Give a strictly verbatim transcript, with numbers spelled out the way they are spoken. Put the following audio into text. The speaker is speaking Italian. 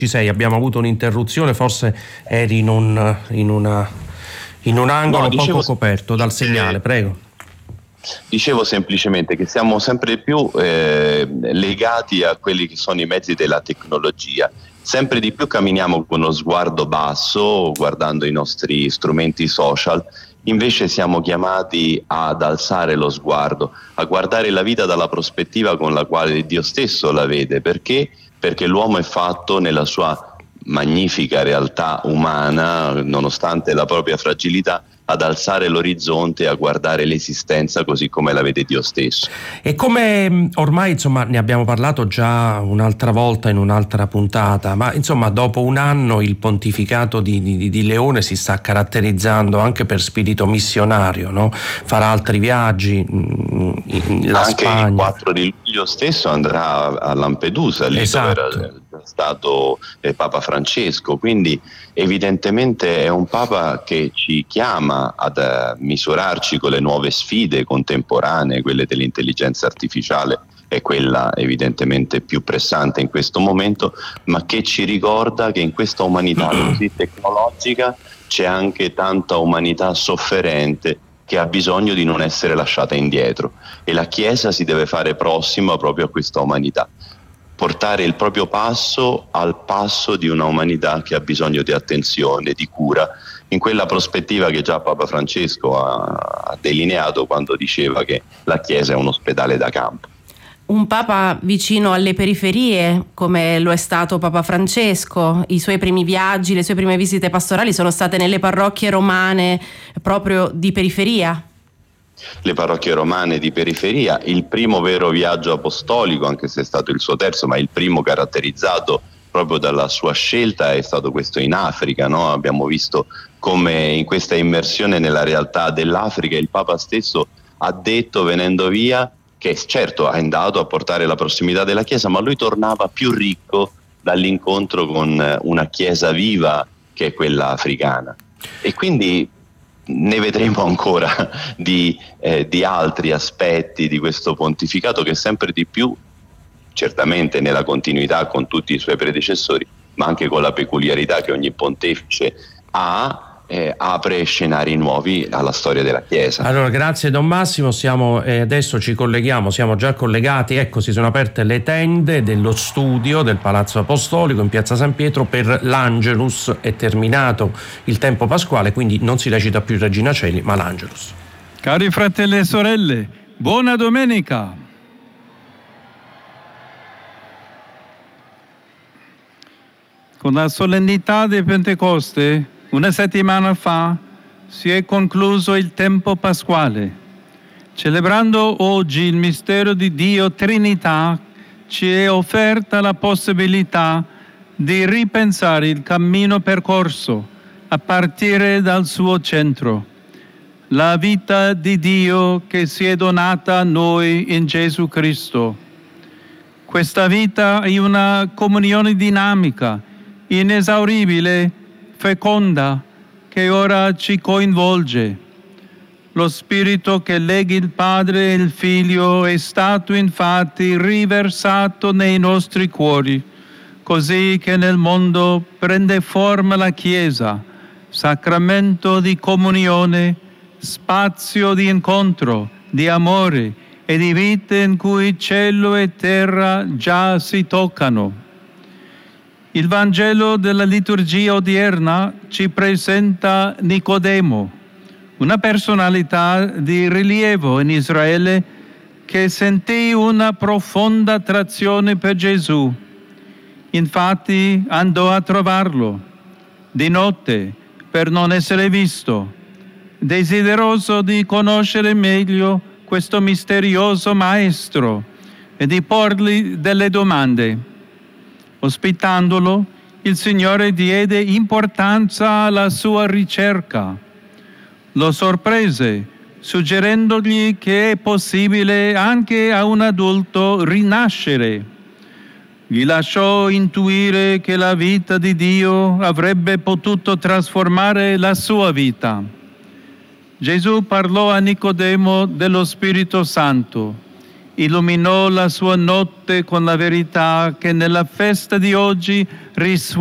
Ci sei, abbiamo avuto un'interruzione, forse eri in un, in una, in un angolo no, dicevo, poco coperto dal segnale, prego. Dicevo semplicemente che siamo sempre più eh, legati a quelli che sono i mezzi della tecnologia. Sempre di più camminiamo con uno sguardo basso, guardando i nostri strumenti social. Invece siamo chiamati ad alzare lo sguardo, a guardare la vita dalla prospettiva con la quale Dio stesso la vede. Perché? Perché l'uomo è fatto nella sua magnifica realtà umana, nonostante la propria fragilità, ad alzare l'orizzonte e a guardare l'esistenza così come la vede Dio stesso. E come ormai insomma ne abbiamo parlato già un'altra volta in un'altra puntata, ma insomma dopo un anno il pontificato di, di, di Leone si sta caratterizzando anche per spirito missionario, no? Farà altri viaggi in la anche Spagna. Il quattro di luglio stesso andrà a Lampedusa, lì esatto. dove era stato eh, Papa Francesco, quindi evidentemente è un Papa che ci chiama ad uh, misurarci con le nuove sfide contemporanee, quelle dell'intelligenza artificiale è quella evidentemente più pressante in questo momento, ma che ci ricorda che in questa umanità così tecnologica c'è anche tanta umanità sofferente che ha bisogno di non essere lasciata indietro, e la Chiesa si deve fare prossima proprio a questa umanità, portare il proprio passo al passo di una umanità che ha bisogno di attenzione, di cura, in quella prospettiva che già Papa Francesco ha delineato quando diceva che la Chiesa è un ospedale da campo. Un Papa vicino alle periferie, come lo è stato Papa Francesco. I suoi primi viaggi, le sue prime visite pastorali sono state nelle parrocchie romane proprio di periferia. Le parrocchie romane di periferia, il primo vero viaggio apostolico, anche se è stato il suo terzo, ma il primo caratterizzato proprio dalla sua scelta è stato questo in Africa, no? Abbiamo visto come in questa immersione nella realtà dell'Africa il Papa stesso ha detto, venendo via, che certo è andato a portare la prossimità della Chiesa, ma lui tornava più ricco dall'incontro con una Chiesa viva che è quella africana. E quindi ne vedremo ancora di, eh, di altri aspetti di questo pontificato che sempre di più, certamente nella continuità con tutti i suoi predecessori, ma anche con la peculiarità che ogni pontefice ha, eh, apre scenari nuovi alla storia della Chiesa. Allora, grazie Don Massimo, siamo, eh, adesso ci colleghiamo, siamo già collegati, ecco, si sono aperte le tende dello studio del Palazzo Apostolico in Piazza San Pietro per l'Angelus. È terminato il tempo pasquale, quindi non si recita più il Regina Coeli, ma l'Angelus. Cari fratelli e sorelle, buona domenica! Con la solennità di Pentecoste, una settimana fa, si è concluso il tempo pasquale. Celebrando oggi il mistero di Dio Trinità, ci è offerta la possibilità di ripensare il cammino percorso a partire dal suo centro, la vita di Dio che si è donata a noi in Gesù Cristo. Questa vita è una comunione dinamica, inesauribile, feconda, che ora ci coinvolge. Lo spirito che lega il Padre e il Figlio è stato infatti riversato nei nostri cuori, così che nel mondo prende forma la Chiesa, sacramento di comunione, spazio di incontro, di amore e di vita in cui cielo e terra già si toccano. Il Vangelo della liturgia odierna ci presenta Nicodemo, una personalità di rilievo in Israele che sentì una profonda attrazione per Gesù. Infatti andò a trovarlo di notte per non essere visto, desideroso di conoscere meglio questo misterioso maestro e di porgli delle domande. Ospitandolo, il Signore diede importanza alla sua ricerca. Lo sorprese, suggerendogli che è possibile anche a un adulto rinascere. Gli lasciò intuire che la vita di Dio avrebbe potuto trasformare la sua vita. Gesù parlò a Nicodemo dello Spirito Santo. illuminò la sua notte con la verità che nella festa di oggi risuona